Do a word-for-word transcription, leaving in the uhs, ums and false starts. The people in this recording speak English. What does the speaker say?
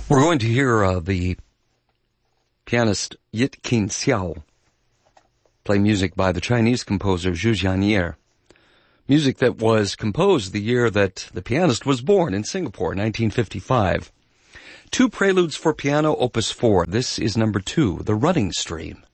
We're going to hear uh, the pianist Yit Qin Xiao play music by the Chinese composer Zhu Jian'er. Music that was composed the year that the pianist was born in Singapore, nineteen fifty-five. Two preludes for piano, opus four. This is number two, The Running Stream.